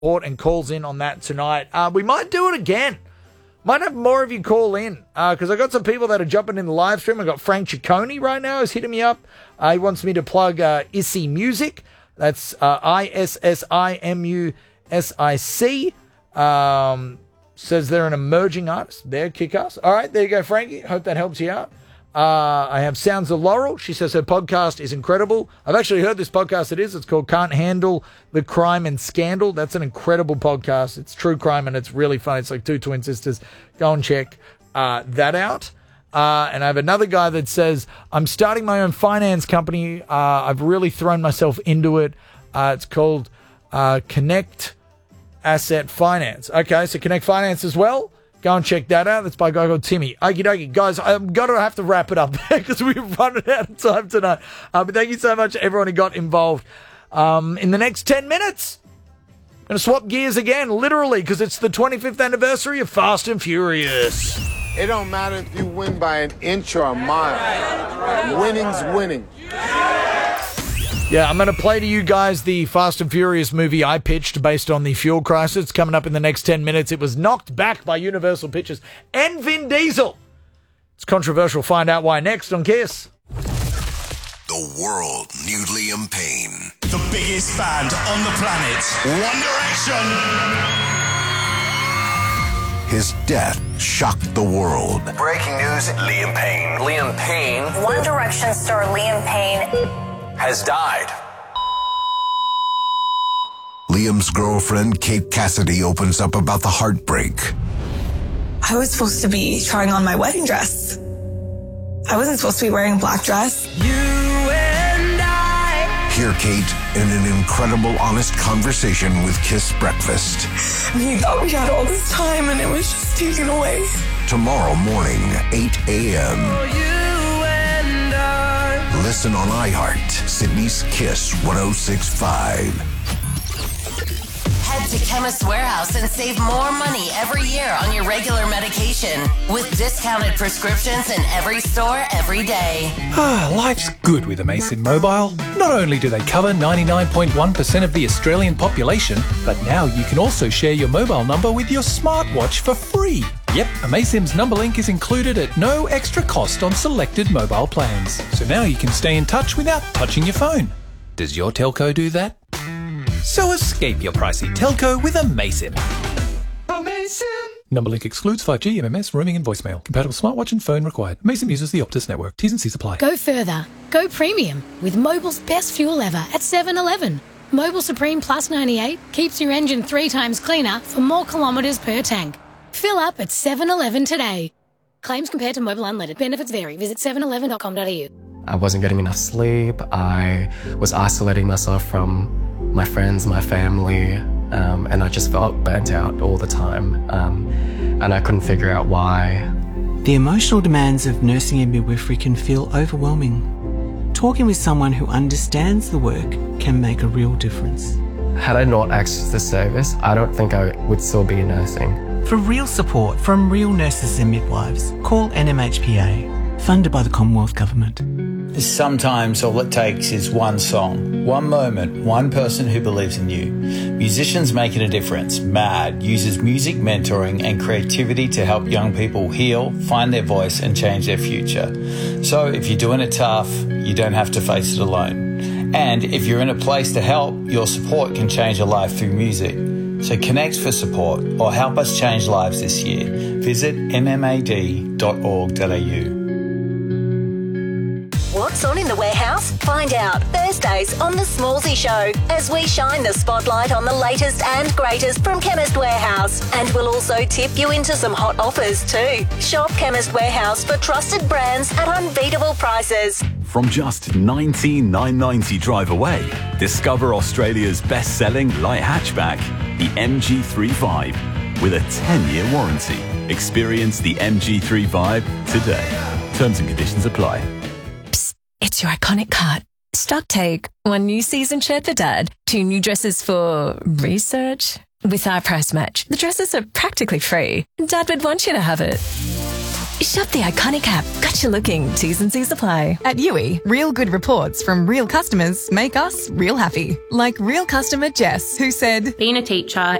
support and calls in on that tonight. We might do it again. Might have more of you call in because I got some people that are jumping in the live stream. I got Frank Ciccone right now is hitting me up. He wants me to plug Issy Music. That's ISSIMUSIC. Says they're an emerging artist. They're kick-ass. All right, there you go, Frankie. Hope that helps you out. I have Sounds of Laurel. She says her podcast is incredible. I've actually heard this podcast. It's called Can't Handle the Crime and Scandal. That's an incredible podcast. It's true crime and it's really fun. It's like two twin sisters. Go and check that out. And I have another guy that says, I'm starting my own finance company. I've really thrown myself into it. It's called Connect Asset Finance. Okay, so Connect Finance as well. Go and check that out. That's by a guy called Timmy. Okie dokie. Guys, I'm going to have to wrap it up there because we've run out of time tonight. But thank you so much to everyone who got involved. In the next 10 minutes, I'm going to swap gears again, literally, because it's the 25th anniversary of Fast and Furious. It don't matter if you win by an inch or a mile. Winning's winning. Yeah, I'm going to play to you guys the Fast and Furious movie I pitched based on the fuel crisis. It's coming up in the next 10 minutes. It was knocked back by Universal Pictures and Vin Diesel. It's controversial. Find out why next on Kiss. The world knew Liam Payne. The biggest band on the planet. One Direction. His death shocked the world. Breaking news, Liam Payne. Liam Payne. One Direction star Liam Payne has died. Liam's girlfriend, Kate Cassidy, opens up about the heartbreak. I was supposed to be trying on my wedding dress. I wasn't supposed to be wearing a black dress. You and I. Hear Kate in an incredible, honest conversation with Kiss Breakfast. You thought we had all this time and it was just taken away. Tomorrow morning, 8 a.m. Listen on iHeart, Sydney's Kiss 106.5. Head to Chemist Warehouse and save more money every year on your regular medication with discounted prescriptions in every store every day. Life's good with Amazing Mobile. Not only do they cover 99.1% of the Australian population, but now you can also share your mobile number with your smartwatch for free. Yep, Amaysim's number link is included at no extra cost on selected mobile plans. So now you can stay in touch without touching your phone. Does your telco do that? So escape your pricey telco with Amaysim. Amaysim! Number link excludes 5G, MMS, roaming and voicemail. Compatible smartwatch and phone required. Amaysim uses the Optus network. T's and C's apply. Go further. Go premium with Mobil's best fuel ever at 7-Eleven. Mobil Supreme Plus 98 keeps your engine 3 times cleaner for more kilometres per tank. Fill up at 7-Eleven today. Claims compared to Mobil Unleaded. Benefits vary. Visit 7eleven.com.au. I wasn't getting enough sleep. I was isolating myself from my friends, my family, and I just felt burnt out all the time. And I couldn't figure out why. The emotional demands of nursing and midwifery can feel overwhelming. Talking with someone who understands the work can make a real difference. Had I not accessed this service, I don't think I would still be nursing. For real support from real nurses and midwives, call NMHPA, funded by the Commonwealth Government. Sometimes all it takes is one song, one moment, one person who believes in you. Musicians Making a Difference, MAD, uses music mentoring and creativity to help young people heal, find their voice and change their future. So if you're doing it tough, you don't have to face it alone. And if you're in a place to help, your support can change a life through music. So connect for support or help us change lives this year. Visit mmad.org.au. What's on in the warehouse? Find out Thursdays on The Smallsy Show as we shine the spotlight on the latest and greatest from Chemist Warehouse. And we'll also tip you into some hot offers too. Shop Chemist Warehouse for trusted brands at unbeatable prices. From just $19,990 drive away, discover Australia's best-selling light hatchback, the MG3 Vibe, with a 10-year warranty. Experience the MG3 Vibe today. Terms and conditions apply. It's your iconic cut. Stock take. 1 new season shirt for Dad. 2 new dresses for research. With our price match, the dresses are practically free. Dad would want you to have it. Shop the Iconic app. Got you looking. T's and C's apply. At Yui, real good reports from real customers make us real happy. Like real customer Jess, who said, being a teacher